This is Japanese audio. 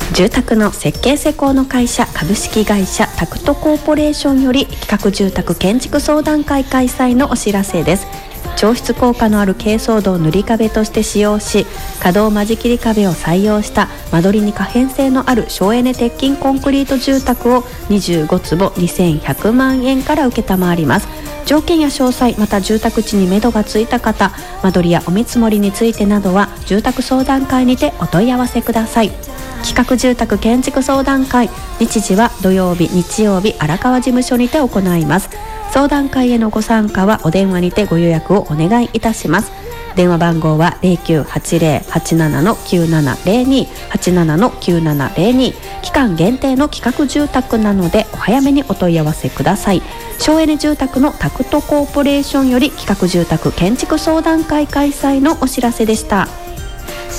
住宅の設計施工の会社株式会社タクトコーポレーションより企画住宅建築相談会開催のお知らせです。調湿効果のある珪藻土を塗り壁として使用し、可動間仕切り壁を採用した間取りに可変性のある省エネ鉄筋コンクリート住宅を25坪2100万円から承ります。条件や詳細、また住宅地に目処がついた方、間取りやお見積もりについてなどは住宅相談会にてお問い合わせください。企画住宅建築相談会、日時は土曜日日曜日荒川事務所にて行います。相談会へのご参加はお電話にてご予約をお願いいたします。電話番号は 0980-87-9702 87-9702、期間限定の企画住宅なのでお早めにお問い合わせください。省エネ住宅のタクトコーポレーションより企画住宅建築相談会開催のお知らせでした。